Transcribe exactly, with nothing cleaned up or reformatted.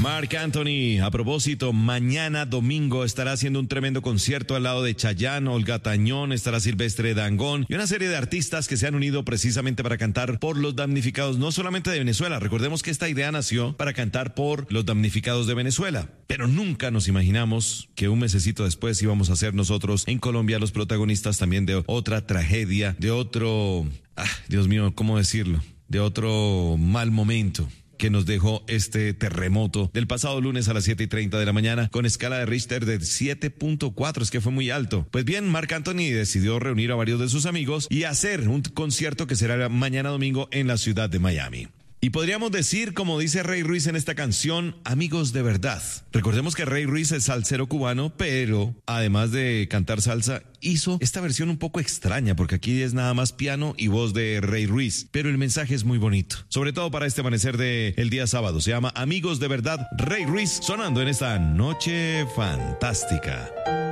Marc Anthony, a propósito, mañana domingo estará haciendo un tremendo concierto al lado de Chayanne, Olga Tañón, estará Silvestre Dangond y una serie de artistas que se han unido precisamente para cantar por los damnificados, no solamente de Venezuela. Recordemos que esta idea nació para cantar por los damnificados de Venezuela, pero nunca nos imaginamos que un mesecito después íbamos a ser nosotros en Colombia los protagonistas también de otra tragedia, de otro, ah, Dios mío, ¿cómo decirlo? De otro mal momento que nos dejó este terremoto del pasado lunes a las siete y treinta de la mañana con escala de Richter de siete punto cuatro, es que fue muy alto. Pues bien, Marc Anthony decidió reunir a varios de sus amigos y hacer un concierto que será mañana domingo en la ciudad de Miami. Y podríamos decir, como dice Rey Ruiz en esta canción, amigos de verdad. Recordemos que Rey Ruiz es salsero cubano, pero además de cantar salsa, hizo esta versión un poco extraña, porque aquí es nada más piano y voz de Rey Ruiz. Pero el mensaje es muy bonito, sobre todo para este amanecer de el día sábado. Se llama Amigos de Verdad, Rey Ruiz, sonando en esta noche fantástica.